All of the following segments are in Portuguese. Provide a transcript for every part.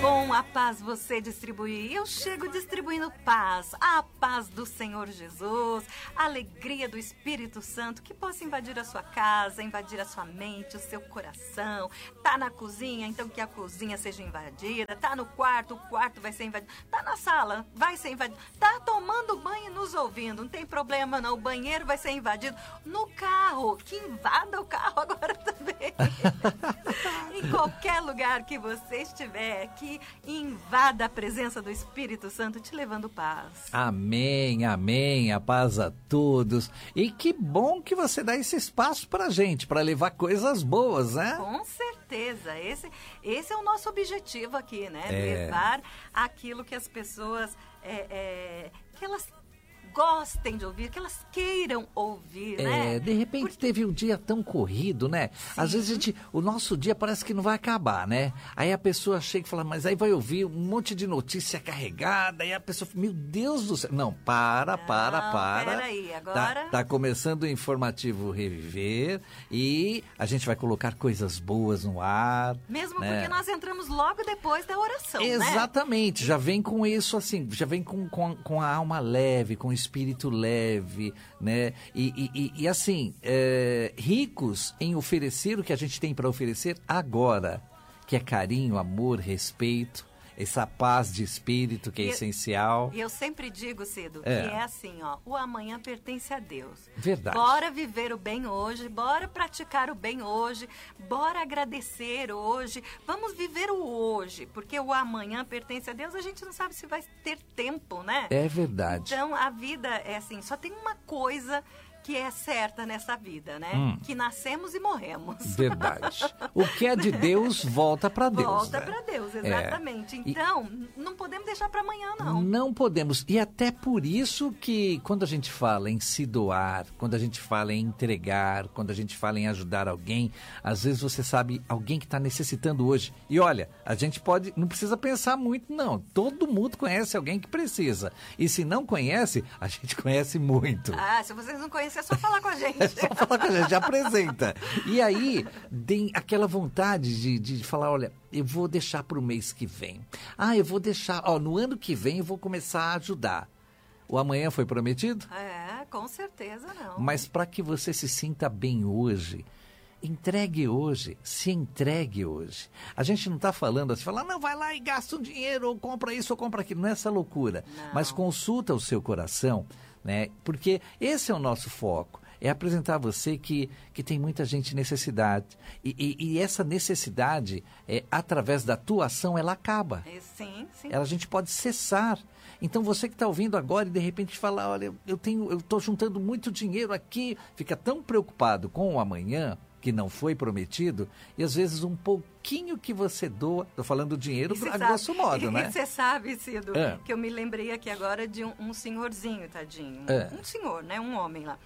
bom a paz você distribuir. Eu chego distribuindo paz, a paz do Senhor Jesus, a alegria do Espírito Santo que possa invadir a sua casa, invadir a sua mente, o seu coração. Tá na cozinha, então que a cozinha seja invadida. Tá no quarto, o quarto vai ser invadido. Tá na sala, vai ser invadido. Tá tomando banho nos ouvindo, não tem problema não, o banheiro vai ser invadido. No carro, que invada o carro agora também. Em qualquer lugar que você estiver, que invada a presença do Espírito Santo te levando paz. Amém, amém, a paz a todos. E que bom que você dá esse espaço pra gente, para levar coisas boas, né? Com certeza, esse é o nosso objetivo aqui, né? Levar aquilo que as pessoas, que elas gostem de ouvir, que elas queiram ouvir, né? De repente teve um dia tão corrido, né? Sim. Às vezes o nosso dia parece que não vai acabar, né? Aí a pessoa chega e fala, mas aí vai ouvir um monte de notícia carregada, aí a pessoa fala, meu Deus do céu. Não, para. Peraí, agora... Tá começando o Informativo Reviver e a gente vai colocar coisas boas no ar. Mesmo né? Porque nós entramos logo depois da oração, Exatamente, né? Já vem com isso assim, já vem com a alma leve, com o espírito leve, né? E assim, ricos em oferecer o que a gente tem para oferecer agora, que é carinho, amor, respeito, essa paz de espírito que é essencial. E eu sempre digo, Cido, que é assim, ó, o amanhã pertence a Deus. Verdade. Bora viver o bem hoje, bora praticar o bem hoje, bora agradecer hoje, vamos viver o hoje, porque o amanhã pertence a Deus, a gente não sabe se vai ter tempo, né? É verdade. Então, a vida é assim, só tem uma coisa que é certa nessa vida, né? Que nascemos e morremos. Verdade. O que é de Deus volta para Deus. Volta para Deus, exatamente. Então, não podemos deixar para amanhã, não. Não podemos. E até por isso que quando a gente fala em se doar, quando a gente fala em entregar, quando a gente fala em ajudar alguém, às vezes você sabe alguém que está necessitando hoje. E olha, a gente não precisa pensar muito, não. Todo mundo conhece alguém que precisa. E se não conhece, a gente conhece muito. Ah, se vocês não conhecem, é só falar com a gente. É só falar com a gente, apresenta. E aí, tem aquela vontade de falar, olha, eu vou deixar para o mês que vem. Eu vou deixar, no ano que vem eu vou começar a ajudar. O amanhã foi prometido? Com certeza não. Mas para que você se sinta bem hoje, entregue hoje, se entregue hoje. A gente não está falando assim, não, vai lá e gasta um dinheiro, ou compra isso, ou compra aquilo, não é essa loucura. Não. Mas consulta o seu coração, né? Porque esse é o nosso foco, é apresentar a você que tem muita gente em necessidade. E essa necessidade, através da tua ação, ela acaba. Sim. A gente pode cessar. Então você que está ouvindo agora e de repente fala, olha, eu estou juntando muito dinheiro aqui, fica tão preocupado com o amanhã, que não foi prometido, e às vezes um pouquinho que você doa, estou falando do dinheiro a grosso modo, né? E você sabe, Cido, que eu me lembrei aqui agora de um senhorzinho, tadinho, um senhor, né, um homem lá,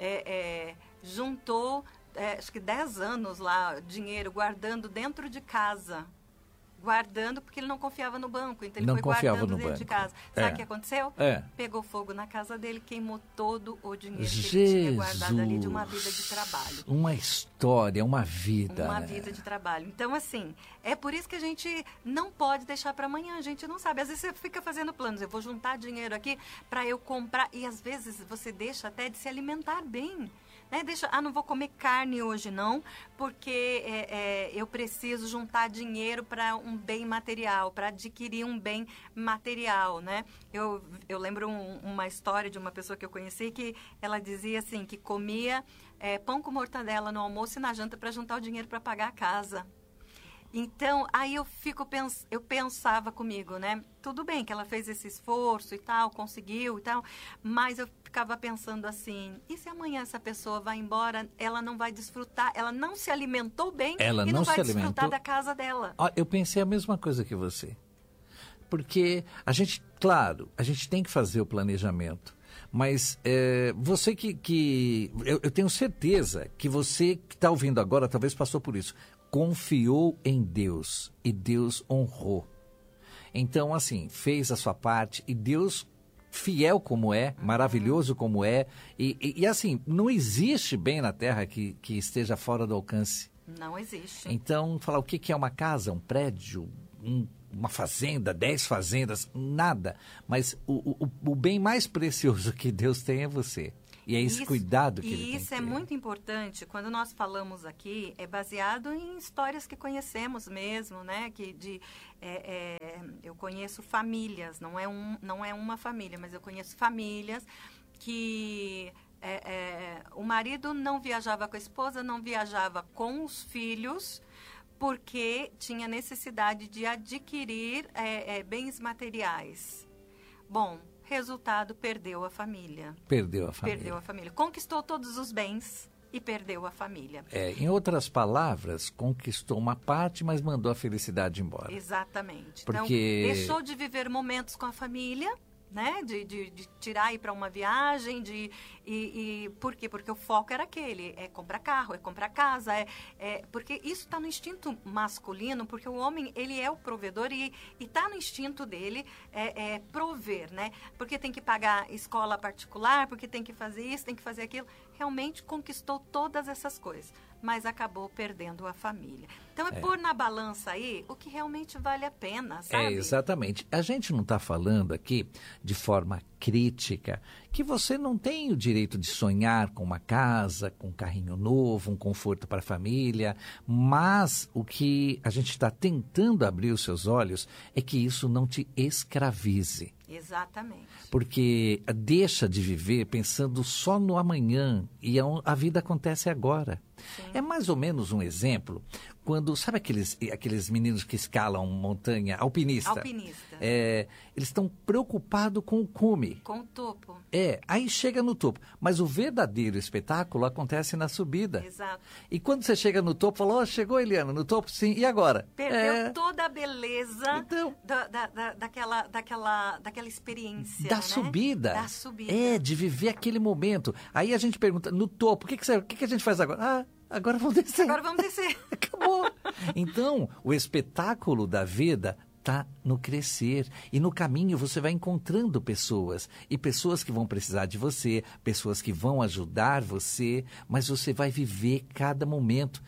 juntou, acho que 10 anos lá, dinheiro, guardando dentro de casa. Guardando, porque ele não confiava no banco, então ele foi guardando dentro de casa. Sabe o que aconteceu? Pegou fogo na casa dele, queimou todo o dinheiro que ele tinha guardado ali de uma vida de trabalho. Uma história, uma vida. Uma vida de trabalho. Então, assim, é por isso que a gente não pode deixar para amanhã, a gente não sabe. Às vezes você fica fazendo planos, eu vou juntar dinheiro aqui para eu comprar, e às vezes você deixa até de se alimentar bem. Né? Não vou comer carne hoje não, porque eu preciso juntar dinheiro para um bem material, para adquirir um bem material, né? Eu lembro uma história de uma pessoa que eu conheci que ela dizia assim, que comia pão com mortadela no almoço e na janta para juntar o dinheiro para pagar a casa. Então, aí eu pensava comigo, né? Tudo bem que ela fez esse esforço e tal, conseguiu e tal, mas eu ficava pensando assim, e se amanhã essa pessoa vai embora, ela não vai desfrutar, ela não se alimentou bem e não vai desfrutar da casa dela. Eu pensei a mesma coisa que você. Porque a gente tem que fazer o planejamento. Mas você eu tenho certeza que você que está ouvindo agora talvez passou por isso. Confiou em Deus e Deus honrou. Então, assim, fez a sua parte e Deus, fiel como é, maravilhoso como é, e assim, não existe bem na terra que esteja fora do alcance. Não existe. Então, falar o que é uma casa, um prédio, uma fazenda, 10 fazendas, nada. Mas o bem mais precioso que Deus tem é você. E é esse cuidado que ele tem. E isso é muito importante. Quando nós falamos aqui, é baseado em histórias que conhecemos mesmo, né? Eu conheço famílias, não é uma família, mas eu conheço famílias que o marido não viajava com a esposa, não viajava com os filhos, porque tinha necessidade de adquirir bens materiais. Bom, resultado, perdeu a família. Perdeu a família. Perdeu a família. Conquistou todos os bens e perdeu a família. Em outras palavras, conquistou uma parte, mas mandou a felicidade embora. Exatamente. Porque... Então, deixou de viver momentos com a família, né? De tirar e ir para uma viagem, por quê? Porque o foco era aquele, é comprar carro, é comprar casa, porque isso está no instinto masculino, porque o homem, ele é o provedor e está no instinto dele prover, né? Porque tem que pagar escola particular, porque tem que fazer isso, tem que fazer aquilo. Realmente conquistou todas essas coisas, mas acabou perdendo a família. Então, pôr na balança aí o que realmente vale a pena, sabe? Exatamente. A gente não está falando aqui de forma crítica que você não tem o direito de sonhar com uma casa, com um carrinho novo, um conforto para a família, mas o que a gente está tentando abrir os seus olhos é que isso não te escravize. Exatamente. Porque deixa de viver pensando só no amanhã e a vida acontece agora. Sim. É mais ou menos um exemplo quando, sabe aqueles meninos que escalam montanha, alpinista? Alpinista. Eles estão preocupados com o cume. Com o topo. Aí chega no topo. Mas o verdadeiro espetáculo acontece na subida. Exato. E quando você chega no topo, falou, chegou, Eliana, no topo? Sim, e agora? Perdeu toda a beleza então, daquela experiência, da né? subida. Da subida. De viver aquele momento. Aí a gente pergunta, no topo, o que a gente faz agora? Agora vamos descer. Agora vamos descer. Acabou. Então, o espetáculo da vida está no crescer. E no caminho você vai encontrando pessoas. E pessoas que vão precisar de você, pessoas que vão ajudar você, mas você vai viver cada momento.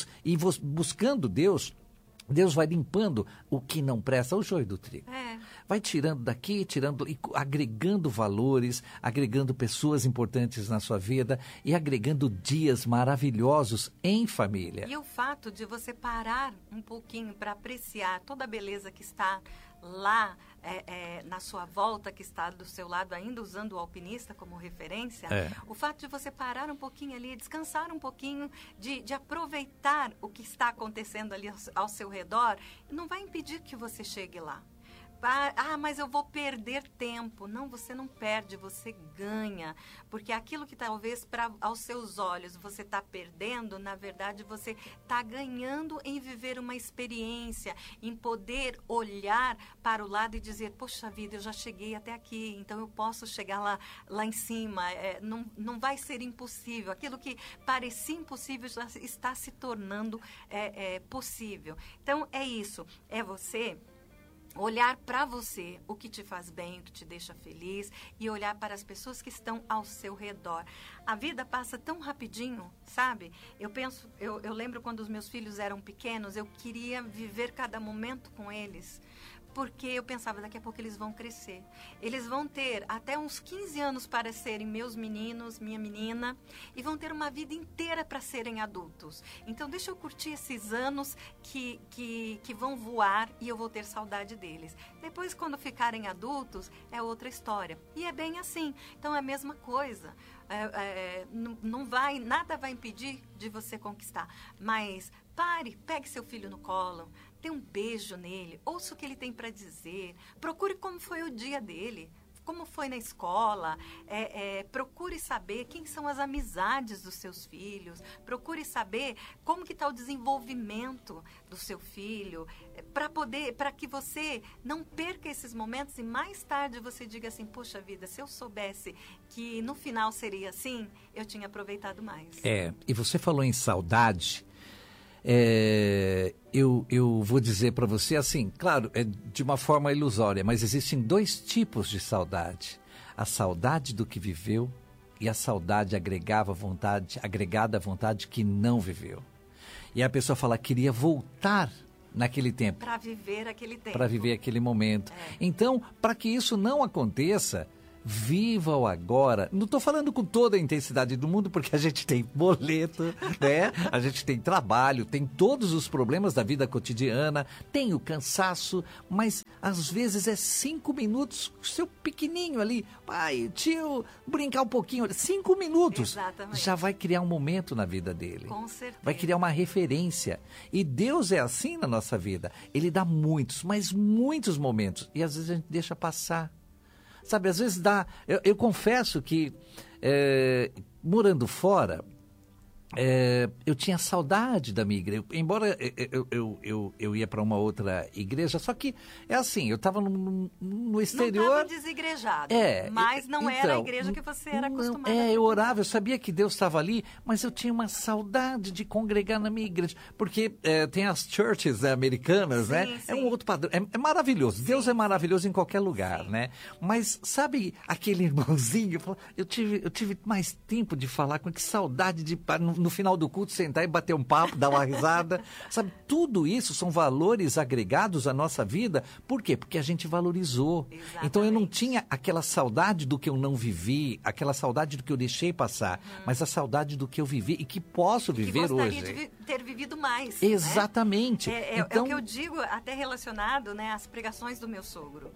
Buscando Deus, Deus vai limpando o que não presta, o joio do trigo. Vai tirando daqui, e agregando valores, agregando pessoas importantes na sua vida e agregando dias maravilhosos em família. E o fato de você parar um pouquinho para apreciar toda a beleza que está lá na sua volta, que está do seu lado, ainda usando o alpinista como referência, o fato de você parar um pouquinho ali, descansar um pouquinho, de aproveitar o que está acontecendo ali ao seu redor, não vai impedir que você chegue lá. Mas eu vou perder tempo. Não, você não perde, você ganha. Porque aquilo que talvez aos seus olhos você está perdendo, na verdade você está ganhando em viver uma experiência, em poder olhar para o lado e dizer, poxa vida, eu já cheguei até aqui, então eu posso chegar lá em cima. Não vai ser impossível. Aquilo que parecia impossível já está se tornando possível. Então é isso, é você olhar para você, o que te faz bem, o que te deixa feliz, e olhar para as pessoas que estão ao seu redor. A vida passa tão rapidinho, sabe? Eu lembro quando os meus filhos eram pequenos, eu queria viver cada momento com eles, porque eu pensava, daqui a pouco eles vão crescer. Eles vão ter até uns 15 anos para serem meus meninos, minha menina, e vão ter uma vida inteira para serem adultos. Então, deixa eu curtir esses anos que vão voar e eu vou ter saudade deles. Depois, quando ficarem adultos, é outra história. E é bem assim. Então, é a mesma coisa. Nada vai impedir de você conquistar. Mas pegue seu filho no colo, dê um beijo nele, ouça o que ele tem para dizer, procure como foi o dia dele, como foi na escola, procure saber quem são as amizades dos seus filhos, procure saber como que está o desenvolvimento do seu filho, para que você não perca esses momentos e mais tarde você diga assim, poxa vida, se eu soubesse que no final seria assim, eu tinha aproveitado mais. E você falou em saudade. Eu vou dizer para você assim, claro, de uma forma ilusória, mas existem 2 tipos de saudade. A saudade do que viveu e a saudade agregada à vontade que não viveu. E a pessoa fala, queria voltar naquele tempo. Para viver aquele tempo. Para viver aquele momento. Então, para que isso não aconteça, viva o agora. Não estou falando com toda a intensidade do mundo, porque a gente tem boleto, né? A gente tem trabalho, tem todos os problemas da vida cotidiana, tem o cansaço, mas às vezes é 5 minutos, seu pequenininho ali, pai, tio, brincar um pouquinho, 5 minutos. Exatamente. Já vai criar um momento na vida dele. Com certeza. Vai criar uma referência. E Deus é assim na nossa vida. Ele dá muitos, mas muitos momentos. E às vezes a gente deixa passar. Sabe, às vezes dá... Eu confesso que, morando fora, eu tinha saudade da minha igreja. Embora eu ia para uma outra igreja, só que é assim, eu estava no exterior... Não estava desigrejado, mas não era a igreja que você era acostumado. Eu orava, eu sabia que Deus estava ali, mas eu tinha uma saudade de congregar na minha igreja. Porque tem as churches americanas, sim, né? Sim. É um outro padrão. É maravilhoso. Sim. Deus é maravilhoso em qualquer lugar, sim, né? Mas sabe aquele irmãozinho? Eu tive mais tempo de falar com ele, que saudade de... No final do culto, sentar e bater um papo, dar uma risada. Sabe, tudo isso são valores agregados à nossa vida. Por quê? Porque a gente valorizou. Exatamente. Então eu não tinha aquela saudade do que eu não vivi, aquela saudade do que eu deixei passar, mas a saudade do que eu vivi e que posso viver hoje. Gostaria de ter vivido mais. Exatamente. Né? Então... É o que eu digo, até relacionado, né, às pregações do meu sogro.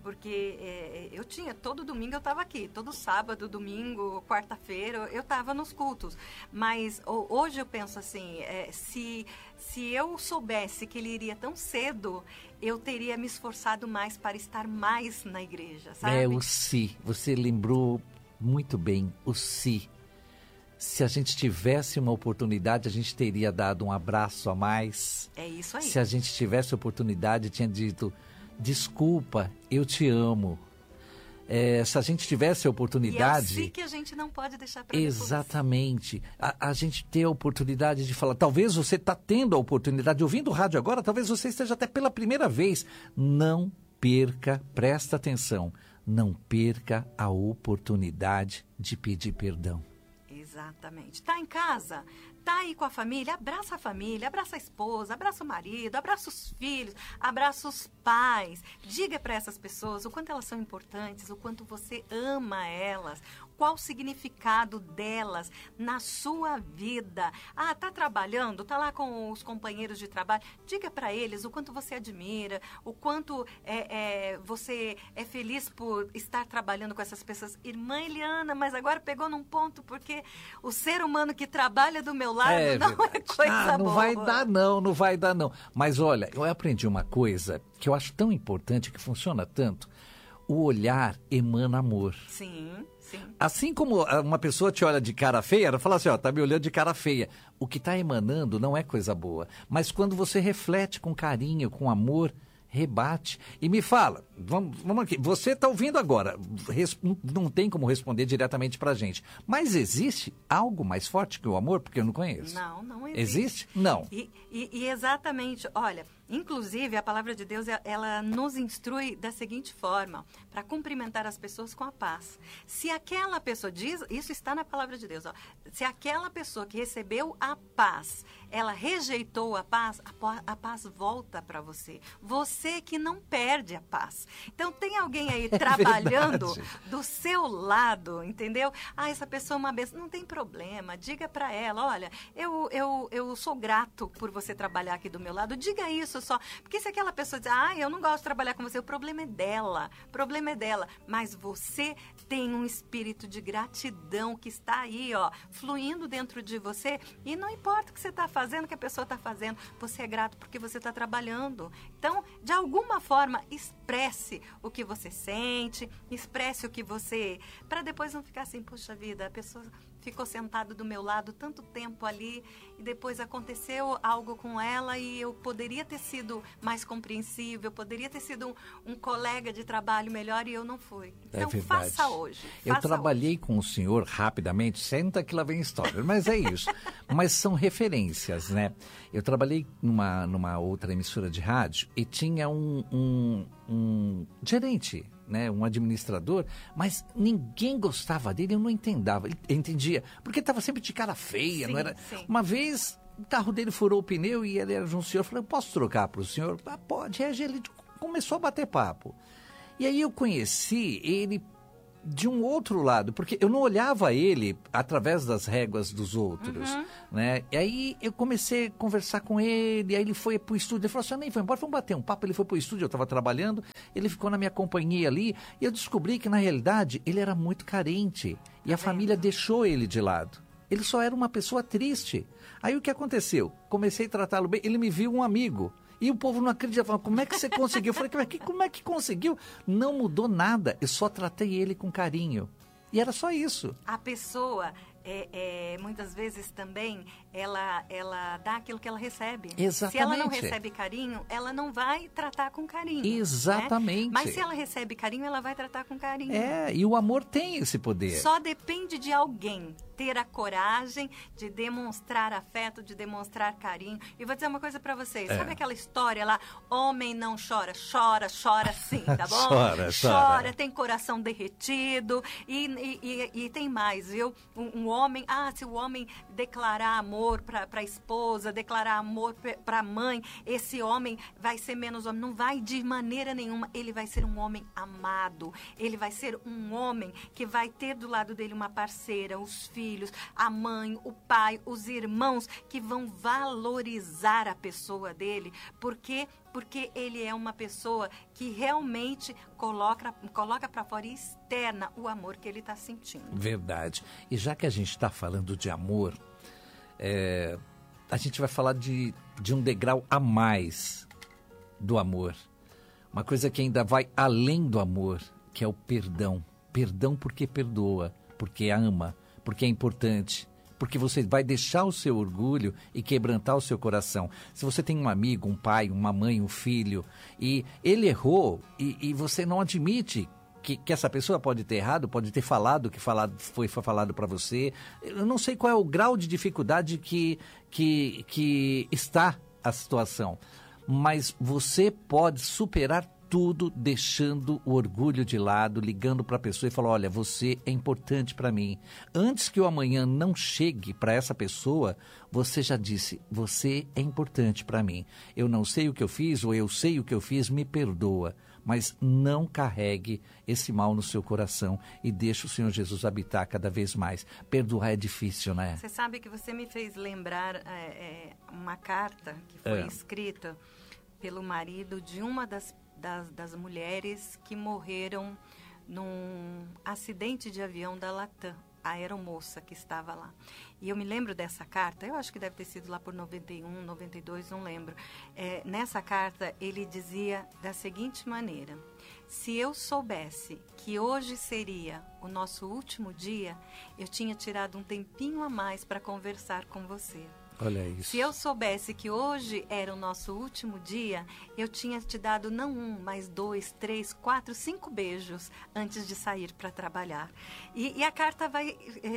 Porque eu tinha, todo domingo eu estava aqui, todo sábado, domingo, quarta-feira, eu estava nos cultos. Mas hoje eu penso assim, se eu soubesse que ele iria tão cedo, eu teria me esforçado mais para estar mais na igreja, sabe? O se. Você lembrou muito bem, o se. Se a gente tivesse uma oportunidade, a gente teria dado um abraço a mais. É isso aí. Se a gente tivesse oportunidade, tinha dito, desculpa, eu te amo. Se a gente tivesse a oportunidade... E é o que a gente não pode deixar para depois. Exatamente. A gente ter a oportunidade de falar. Talvez você está tendo a oportunidade, ouvindo o rádio agora, talvez você esteja até pela primeira vez. Não perca, presta atenção, não perca a oportunidade de pedir perdão. Exatamente. Está em casa? Tá aí com a família, abraça a esposa, abraça o marido, abraça os filhos, abraça os pais. Diga para essas pessoas o quanto elas são importantes, o quanto você ama elas, qual o significado delas na sua vida. Tá trabalhando, tá lá com os companheiros de trabalho. Diga para eles o quanto você admira, o quanto você é feliz por estar trabalhando com essas pessoas. Irmã Eliana, mas agora pegou num ponto, porque o ser humano que trabalha do meu lado não é coisa boa. Não vai dar não. Mas olha, eu aprendi uma coisa que eu acho tão importante, que funciona tanto. O olhar emana amor. Sim, sim. Assim como uma pessoa te olha de cara feia, ela fala assim, tá me olhando de cara feia. O que está emanando não é coisa boa. Mas quando você reflete com carinho, com amor, rebate. E me fala, vamos aqui, você está ouvindo agora, não tem como responder diretamente para a gente, mas existe algo mais forte que o amor? Porque eu não conheço. Não existe. Existe? Não. E exatamente, olha, inclusive a palavra de Deus, ela nos instrui da seguinte forma, para cumprimentar as pessoas com a paz. Se aquela pessoa diz, isso está na palavra de Deus, se aquela pessoa que recebeu a paz, ela rejeitou a paz volta para você. Você que não perde a paz. Então, tem alguém aí trabalhando do seu lado, entendeu? Essa pessoa é uma benção. Não tem problema. Diga para ela, olha, eu sou grato por você trabalhar aqui do meu lado. Diga isso só. Porque se aquela pessoa diz, eu não gosto de trabalhar com você, o problema é dela. Mas você tem um espírito de gratidão que está aí, fluindo dentro de você. E não importa o que você está fazendo, o que a pessoa está fazendo. Você é grato porque você está trabalhando. Então, de alguma forma, expresse o que você sente, expresse o que você... Para depois não ficar assim, puxa vida, a pessoa ficou sentada do meu lado tanto tempo ali e depois aconteceu algo com ela e eu poderia ter sido mais compreensível, poderia ter sido um colega de trabalho melhor e eu não fui. Então, faça hoje. Eu trabalhei com o senhor rapidamente, senta que lá vem história, mas é isso. Mas são referências, né? Eu trabalhei numa outra emissora de rádio e tinha um gerente, né, um administrador, mas ninguém gostava dele, eu não entendia, porque estava sempre de cara feia, sim, não era? Sim. Uma vez o carro dele furou o pneu e ele era de um senhor. Eu falei, posso trocar para o senhor? Ah, pode. Aí ele começou a bater papo. E aí eu conheci ele de um outro lado, porque eu não olhava ele através das réguas dos outros, né? E aí eu comecei a conversar com ele, aí ele foi pro estúdio, ele falou assim, nem foi embora, vamos bater um papo. Ele foi pro estúdio, eu estava trabalhando, ele ficou na minha companhia ali, e eu descobri que na realidade ele era muito carente, e a família deixou ele de lado. Ele só era uma pessoa triste. Aí o que aconteceu? Comecei a tratá-lo bem, ele me viu um amigo. E o povo não acredita, falando, como é que você conseguiu? Eu falei, como é que conseguiu? Não mudou nada, eu só tratei ele com carinho. E era só isso. A pessoa, muitas vezes também, ela dá aquilo que ela recebe. Exatamente. Se ela não recebe carinho, ela não vai tratar com carinho. Exatamente. Né? Mas se ela recebe carinho, ela vai tratar com carinho. E o amor tem esse poder. Só depende de alguém ter a coragem de demonstrar afeto, de demonstrar carinho. E vou dizer uma coisa pra vocês. Sabe aquela história lá? Homem não chora, chora sim, tá bom? Chora, tem coração derretido. E tem mais, viu? Um homem, se o homem declarar amor pra esposa, declarar amor pra mãe, esse homem vai ser menos homem. Não vai de maneira nenhuma. Ele vai ser um homem amado. Ele vai ser um homem que vai ter do lado dele uma parceira, os filhos, a mãe, o pai, os irmãos que vão valorizar a pessoa dele, porque ele é uma pessoa que realmente coloca para fora e externa o amor que ele está sentindo. Verdade. E já que a gente está falando de amor, a gente vai falar de um degrau a mais do amor. Uma coisa que ainda vai além do amor, que é o perdão. Perdão porque perdoa, porque ama, porque é importante, porque você vai deixar o seu orgulho e quebrantar o seu coração. Se você tem um amigo, um pai, uma mãe, um filho, e ele errou, e você não admite que essa pessoa pode ter errado, pode ter falado o que foi falado para você. Eu não sei qual é o grau de dificuldade que está a situação, mas você pode superar tudo deixando o orgulho de lado, ligando para a pessoa e falando, olha, você é importante para mim. Antes que o amanhã não chegue para essa pessoa, você já disse, você é importante para mim. Eu não sei o que eu fiz, ou eu sei o que eu fiz, me perdoa. Mas não carregue esse mal no seu coração e deixe o Senhor Jesus habitar cada vez mais. Perdoar é difícil, né? Você sabe que você me fez lembrar uma carta que foi escrita pelo marido de uma das mulheres que morreram num acidente de avião da Latam, a aeromoça que estava lá. E eu me lembro dessa carta, eu acho que deve ter sido lá por 91, 92, não lembro. Nessa carta, ele dizia da seguinte maneira: se eu soubesse que hoje seria o nosso último dia, eu tinha tirado um tempinho a mais para conversar com você. Olha isso. Se eu soubesse que hoje era o nosso último dia, eu tinha te dado não 1, mas 2, 3, 4, 5 beijos antes de sair para trabalhar. E a carta vai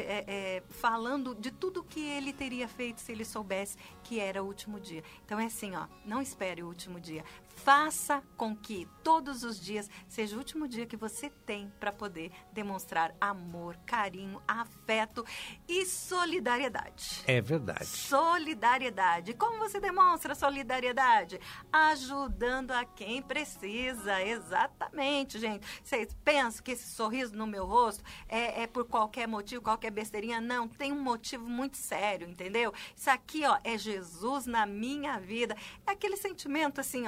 falando de tudo que ele teria feito se ele soubesse que era o último dia. Então é assim, não espere o último dia. Faça com que todos os dias seja o último dia que você tem para poder demonstrar amor, carinho, afeto e solidariedade. É verdade. Solidariedade. Como você demonstra solidariedade? Ajudando a quem precisa. Exatamente, gente. Vocês pensam que esse sorriso no meu rosto é por qualquer motivo, qualquer besteirinha? Não, tem um motivo muito sério, entendeu? Isso aqui, é Jesus na minha vida. É aquele sentimento assim,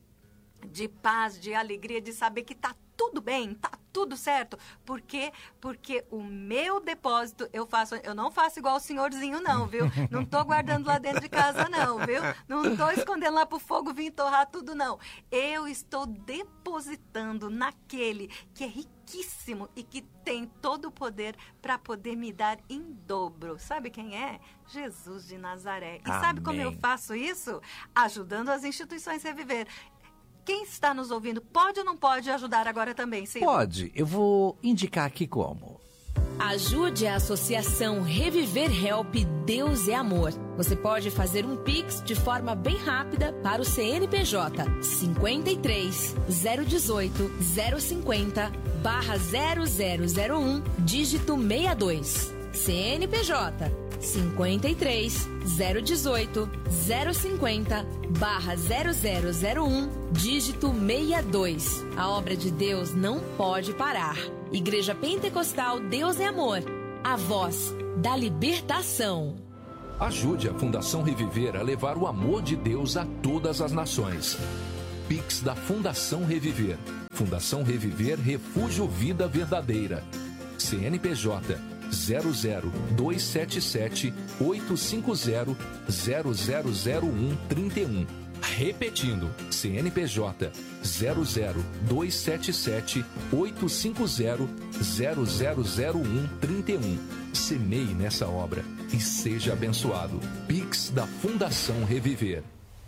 de paz, de alegria, de saber que tá tudo bem, tá tudo certo. Por quê? Porque o meu depósito eu não faço igual o senhorzinho não, viu? Não tô guardando lá dentro de casa não, viu? Não tô escondendo lá pro fogo vir torrar tudo não. Eu estou depositando naquele que é riquíssimo e que tem todo o poder para poder me dar em dobro. Sabe quem é? Jesus de Nazaré. E sabe como eu faço isso? Ajudando as instituições a viver. Quem está nos ouvindo pode ou não pode ajudar agora também, Ciro? Pode. Eu vou indicar aqui como. Ajude a Associação Reviver Help Deus é Amor. Você pode fazer um Pix de forma bem rápida para o CNPJ 53 018 050 /0001 dígito 62. CNPJ 53 018 050/0001, dígito 62. A obra de Deus não pode parar. Igreja Pentecostal Deus é Amor, a voz da libertação. Ajude a Fundação Reviver a levar o amor de Deus a todas as nações. Pix da Fundação Reviver. Fundação Reviver Refúgio Vida Verdadeira. CNPJ 00277 850 000131. Repetindo, CNPJ 00277 850 000131. Semeie nessa obra e seja abençoado. Pix da Fundação Reviver.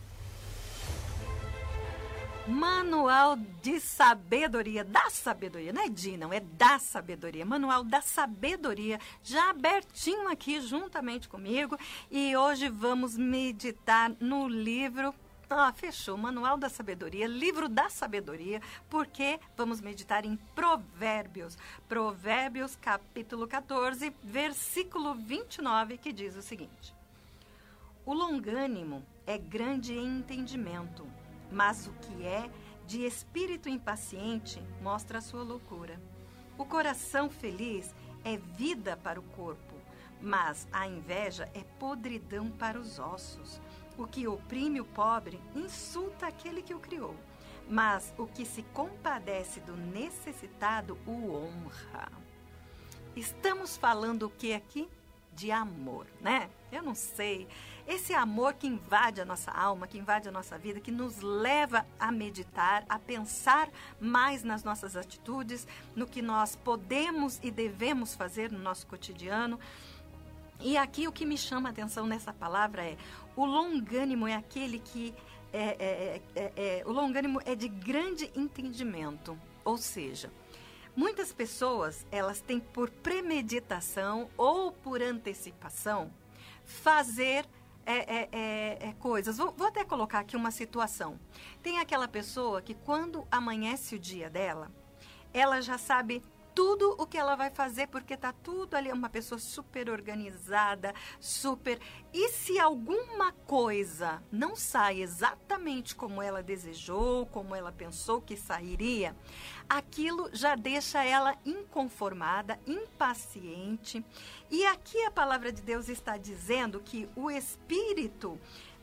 Manual de Sabedoria, da Sabedoria, não é de, não, é da Sabedoria, Manual da Sabedoria, já abertinho aqui juntamente comigo, e hoje vamos meditar no livro, fechou, Manual da Sabedoria, livro da Sabedoria, porque vamos meditar em Provérbios, Provérbios capítulo 14, versículo 29, que diz o seguinte: o longânimo é grande em entendimento, mas o que é de espírito impaciente mostra a sua loucura. O coração feliz é vida para o corpo, mas a inveja é podridão para os ossos. O que oprime o pobre insulta aquele que o criou, mas o que se compadece do necessitado o honra. Estamos falando o que aqui? De amor, né? Eu não sei. Esse amor que invade a nossa alma, que invade a nossa vida, que nos leva a meditar, a pensar mais nas nossas atitudes, no que nós podemos e devemos fazer no nosso cotidiano. E aqui o que me chama a atenção nessa palavra é: o longânimo é aquele que o longânimo é de grande entendimento, ou seja, muitas pessoas, elas têm por premeditação ou por antecipação fazer coisas. Vou até colocar aqui uma situação. Tem aquela pessoa que quando amanhece o dia dela, ela já sabe tudo o que ela vai fazer, porque tá tudo ali, uma pessoa super organizada, super... E se alguma coisa não sai exatamente como ela desejou, como ela pensou que sairia, aquilo já deixa ela inconformada, impaciente. E aqui a palavra de Deus está dizendo que o espírito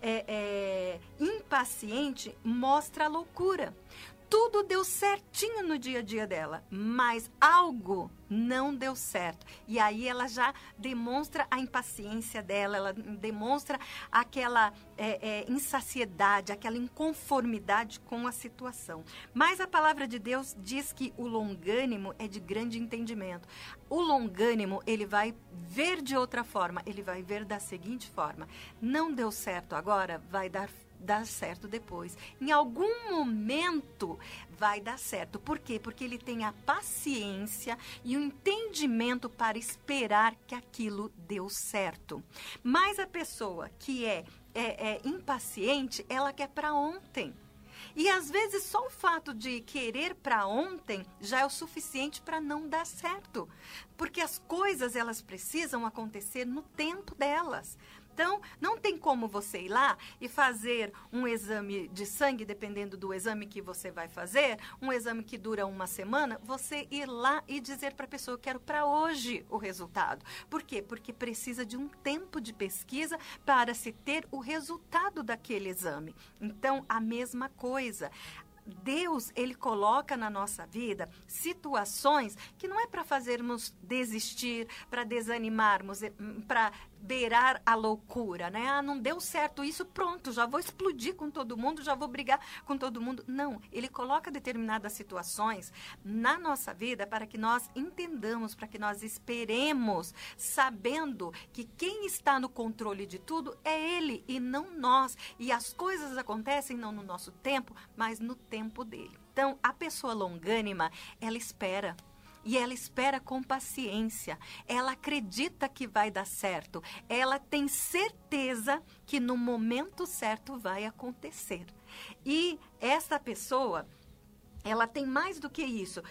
impaciente mostra a loucura. Tudo deu certinho no dia a dia dela, mas algo não deu certo. E aí ela já demonstra a impaciência dela, ela demonstra aquela insaciedade, aquela inconformidade com a situação. Mas a palavra de Deus diz que o longânimo é de grande entendimento. O longânimo, ele vai ver de outra forma, ele vai ver da seguinte forma: não deu certo agora, vai dar certo depois. Em algum momento vai dar certo. Por quê? Porque ele tem a paciência e o entendimento para esperar que aquilo deu certo. Mas a pessoa que é impaciente, ela quer para ontem. E às vezes só o fato de querer para ontem já é o suficiente para não dar certo. Porque as coisas, elas precisam acontecer no tempo delas. Então, não tem como você ir lá e fazer um exame de sangue, dependendo do exame que você vai fazer, um exame que dura uma semana, você ir lá e dizer para a pessoa: eu quero para hoje o resultado. Por quê? Porque precisa de um tempo de pesquisa para se ter o resultado daquele exame. Então, a mesma coisa. Deus, ele coloca na nossa vida situações que não é para fazermos desistir, para desanimarmos, para beirar a loucura, né? Ah, não deu certo isso, pronto, já vou explodir com todo mundo, já vou brigar com todo mundo. Não, ele coloca determinadas situações na nossa vida para que nós entendamos, para que nós esperemos, sabendo que quem está no controle de tudo é ele e não nós. E as coisas acontecem não no nosso tempo, mas no tempo dele. Então, a pessoa longânima, ela espera. E ela espera com paciência, ela acredita que vai dar certo, ela tem certeza que no momento certo vai acontecer. E essa pessoa, ela tem mais do que isso.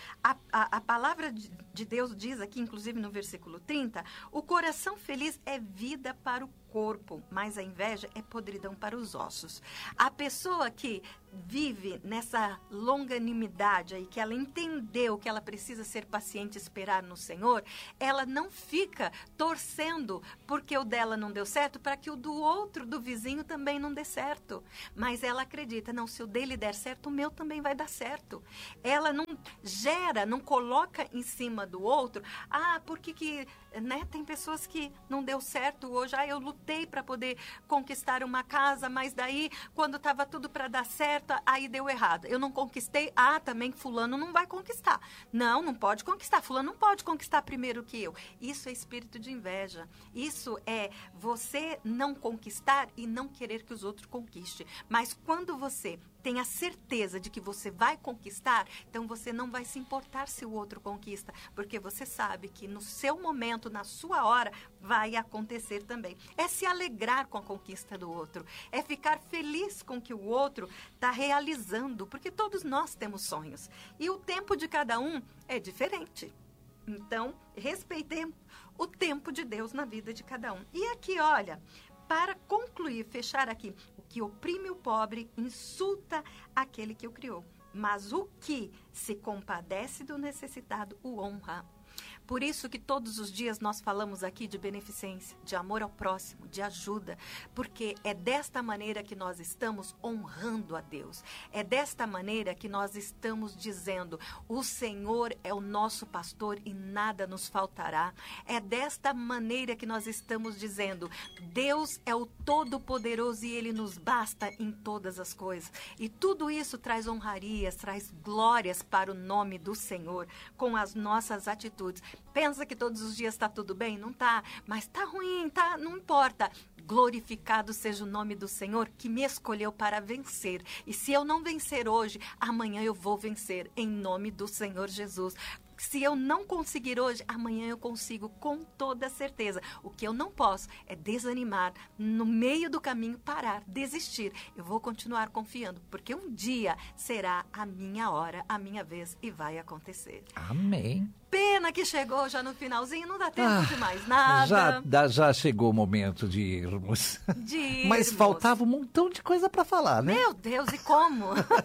A palavra de Deus diz aqui, inclusive no versículo 30, o coração feliz é vida para o corpo, mas a inveja é podridão para os ossos. A pessoa que vive nessa longanimidade aí, que ela entendeu que ela precisa ser paciente e esperar no Senhor, ela não fica torcendo porque o dela não deu certo, para que o do outro, do vizinho, também não dê certo. Mas ela acredita, não, se o dele der certo, o meu também vai dar certo. Ela não gera, não coloca em cima do outro, porque que, né, tem pessoas que não deu certo hoje, eu lutei para poder conquistar uma casa, mas daí, quando estava tudo para dar certo, aí deu errado. Eu não conquistei, também fulano não vai conquistar. Não pode conquistar. Fulano não pode conquistar primeiro que eu. Isso é espírito de inveja. Isso é você não conquistar e não querer que os outros conquistem. Mas quando você tem a certeza de que você vai conquistar, então você não vai se importar se o outro conquista, porque você sabe que no seu momento, na sua hora, vai acontecer também. É se alegrar com a conquista do outro, é ficar feliz com o que o outro está realizando, porque todos nós temos sonhos e o tempo de cada um é diferente. Então, respeitemos o tempo de Deus na vida de cada um. E aqui, olha, para concluir, fechar aqui, o que oprime o pobre insulta aquele que o criou, mas o que se compadece do necessitado o honra. Por isso que todos os dias nós falamos aqui de beneficência, de amor ao próximo, de ajuda, porque é desta maneira que nós estamos honrando a Deus. É desta maneira que nós estamos dizendo, o Senhor é o nosso pastor e nada nos faltará. É desta maneira que nós estamos dizendo, Deus é o Todo-Poderoso e Ele nos basta em todas as coisas. E tudo isso traz honrarias, traz glórias para o nome do Senhor, com as nossas atitudes. Pensa que todos os dias está tudo bem? Não está. Mas está ruim, tá? Não importa. Glorificado seja o nome do Senhor que me escolheu para vencer. E se eu não vencer hoje, amanhã eu vou vencer em nome do Senhor Jesus. Se eu não conseguir hoje, amanhã eu consigo com toda certeza. O que eu não posso é desanimar, no meio do caminho parar, desistir. Eu vou continuar confiando, porque um dia será a minha hora, a minha vez e vai acontecer. Amém. Pena que chegou já no finalzinho, não dá tempo de mais nada. Já chegou o momento de irmos. Mas faltava um montão de coisa para falar, né? Meu Deus, e como?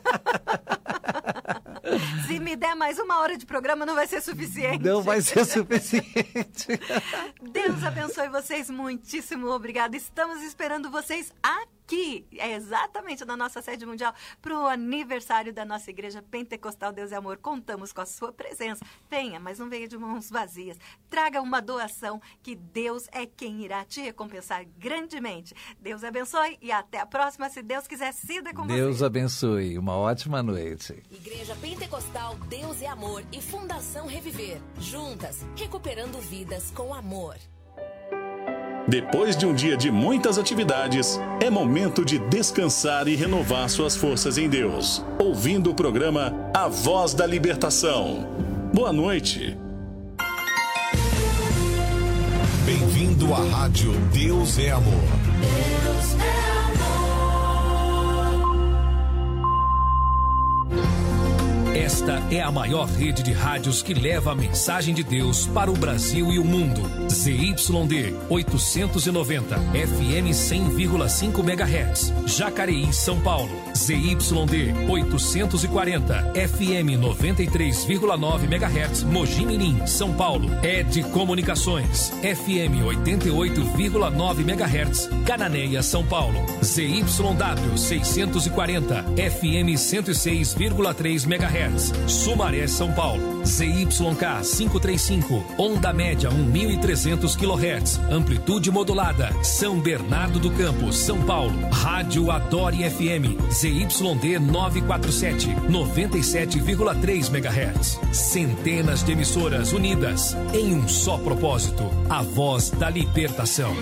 Se me der mais 1 hora de programa, não vai ser suficiente. Não vai ser suficiente. Deus abençoe vocês, muitíssimo obrigada. Estamos esperando vocês aqui, exatamente na nossa sede mundial, para o aniversário da nossa Igreja Pentecostal Deus e Amor. Contamos com a sua presença. Venha, mas não venha de mãos vazias. Traga uma doação, que Deus é quem irá te recompensar grandemente. Deus abençoe e até a próxima, se Deus quiser, siga com Deus você. abençoe. Uma ótima noite. Igreja Pentecostal Deus e Amor e Fundação Reviver. Juntas, recuperando vidas com amor. Depois de um dia de muitas atividades, é momento de descansar e renovar suas forças em Deus, ouvindo o programa A Voz da Libertação. Boa noite. Bem-vindo à Rádio Deus é Amor. Deus é amor. Esta é a maior rede de rádios que leva a mensagem de Deus para o Brasil e o mundo. ZYD 890, FM 100,5 MHz, Jacareí, São Paulo. ZYD 840, FM 93,9 MHz, Mogi Mirim, São Paulo. ED Comunicações, FM 88,9 MHz, Cananéia, São Paulo. ZYW 640, FM 106,3 MHz, Sumaré, São Paulo. ZYK 535, onda média 1.300 kHz, amplitude modulada, São Bernardo do Campo, São Paulo. Rádio Adore FM, ZYD 947, 97,3 MHz. Centenas de emissoras unidas em um só propósito, a voz da libertação.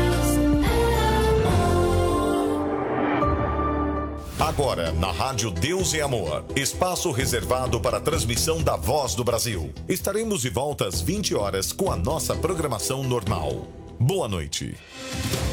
Agora, na Rádio Deus é Amor, espaço reservado para a transmissão da Voz do Brasil. Estaremos de volta às 20 horas com a nossa programação normal. Boa noite.